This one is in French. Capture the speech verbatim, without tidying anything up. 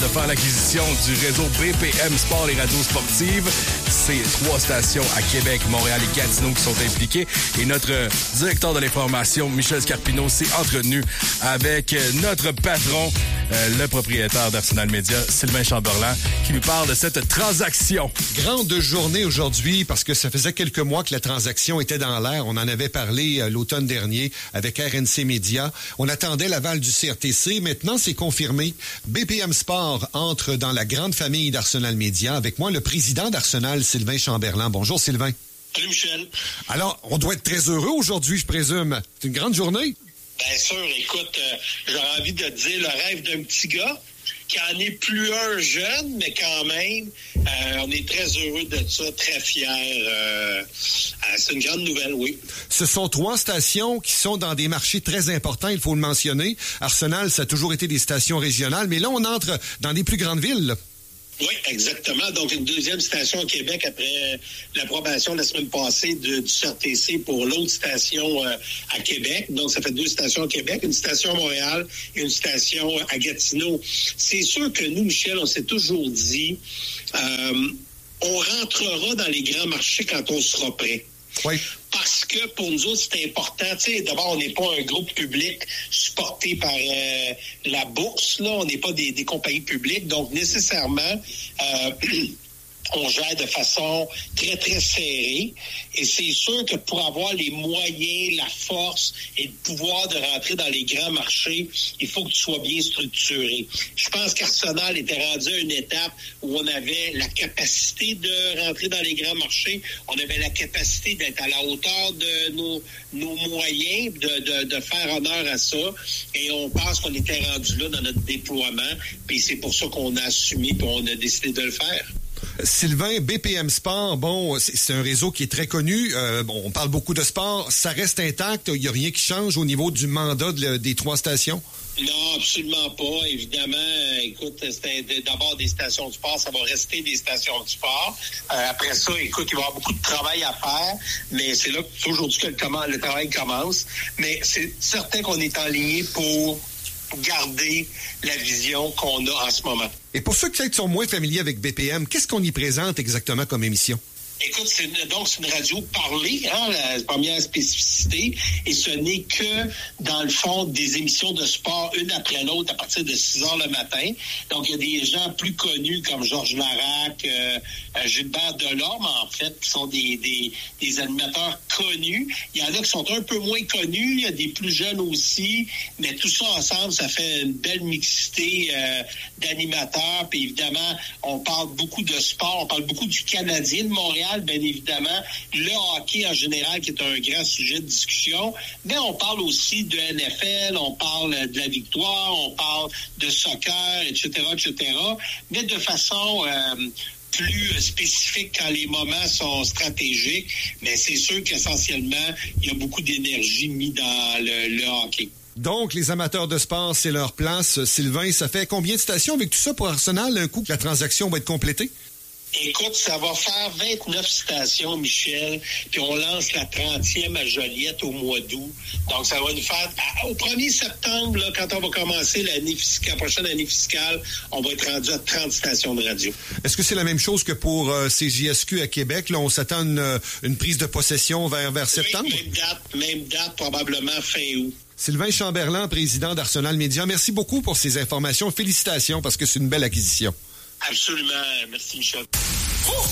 de faire l'acquisition du réseau B P M Sport et radios sportives. C'est trois stations à Québec, Montréal et Gatineau qui sont impliquées. Et notre directeur de l'information, Michel Scarpino, s'est entretenu avec notre patron, euh, le propriétaire d'Arsenal Media, Sylvain Chamberlain, qui nous parle de cette transaction. Grande journée aujourd'hui parce que ça faisait quelques mois que la transaction était dans l'air. On en avait parlé euh, l'automne dernier avec R N C Media. On attendait l'aval du C R T C. Maintenant, c'est confirmé. B P M Sport entre dans la grande famille d'Arsenal Media. Avec moi, le président d'Arsenal, Sylvain Chamberlain. Bonjour, Sylvain. Salut, Michel. Alors, on doit être très heureux aujourd'hui, je présume. C'est une grande journée? Bien sûr. Écoute, euh, j'aurais envie de te dire le rêve d'un petit gars qui en est plus un jeune, mais quand même, euh, on est très heureux de ça, très fiers. Euh, c'est une grande nouvelle, oui. Ce sont trois stations qui sont dans des marchés très importants, il faut le mentionner. Arsenal, ça a toujours été des stations régionales, mais là, on entre dans des plus grandes villes, là. Oui, exactement. Donc, une deuxième station au Québec après l'approbation la semaine passée de, du C R T C pour l'autre station euh, à Québec. Donc, ça fait deux stations au Québec, une station à Montréal et une station à Gatineau. C'est sûr que nous, Michel, on s'est toujours dit, euh, on rentrera dans les grands marchés quand on sera prêt. Oui. Parce que pour nous autres, c'est important. Tu sais, d'abord, on n'est pas un groupe public supporté par euh, la bourse. Là, on n'est pas des, des compagnies publiques. Donc, nécessairement, euh, on gère de façon très, très serrée. Et c'est sûr que pour avoir les moyens, la force et le pouvoir de rentrer dans les grands marchés, il faut que tu sois bien structuré. Je pense qu'Arsenal était rendu à une étape où on avait la capacité de rentrer dans les grands marchés. On avait la capacité d'être à la hauteur de nos, nos moyens, de, de, de faire honneur à ça. Et on pense qu'on était rendu là dans notre déploiement. Puis c'est pour ça qu'on a assumé et on a décidé de le faire. Sylvain, B P M Sport, bon, c'est, c'est un réseau qui est très connu. Euh, bon, on parle beaucoup de sport. Ça reste intact. Il n'y a rien qui change au niveau du mandat de, des trois stations? Non, absolument pas. Évidemment, écoute, c'était d'abord des stations de sport. Ça va rester des stations de sport. Euh, après ça, écoute, il va y avoir beaucoup de travail à faire. Mais c'est là que, aujourd'hui que le, le travail commence. Mais c'est certain qu'on est en ligne pour garder la vision qu'on a en ce moment. Et pour ceux qui peut-être sont moins familiers avec B P M, qu'est-ce qu'on y présente exactement comme émission? Écoute, c'est une, donc c'est une radio parlée, hein, la première spécificité, et ce n'est que, dans le fond, des émissions de sport, une après l'autre, à partir de six heures le matin. Donc, il y a des gens plus connus comme Georges Larac, euh, Gilbert Delorme, en fait, qui sont des, des, des animateurs connus. Il y en a qui sont un peu moins connus, il y a des plus jeunes aussi, mais tout ça ensemble, ça fait une belle mixité euh, d'animateurs. Puis évidemment, on parle beaucoup de sport, on parle beaucoup du Canadien de Montréal, bien évidemment, le hockey en général, qui est un grand sujet de discussion, mais on parle aussi de N F L, on parle de la victoire, on parle de soccer, et cetera, et cetera, mais de façon euh, plus spécifique quand les moments sont stratégiques, mais c'est sûr qu'essentiellement, il y a beaucoup d'énergie mise dans le, le hockey. Donc, les amateurs de sport, c'est leur place. Sylvain, ça fait combien de stations avec tout ça pour Arsenal, un coup que la transaction va être complétée? Écoute, ça va faire vingt-neuf stations, Michel, puis on lance la trentième à Joliette au mois d'août. Donc, ça va nous faire... À, au premier septembre, là, quand on va commencer l'année fiscale, la prochaine année fiscale, on va être rendu à trente stations de radio. Est-ce que c'est la même chose que pour euh, C J S Q à Québec? Là, on s'attend à une, une prise de possession vers, vers septembre? Oui, même date, même date, probablement fin août. Sylvain Chamberlain, président d'Arsenal Media, merci beaucoup pour ces informations. Félicitations parce que c'est une belle acquisition. Absolument. Merci, Michel.